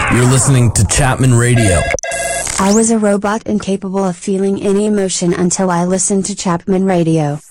You're listening to Chapman Radio. I was a robot incapable of feeling any emotion until I listened to Chapman Radio.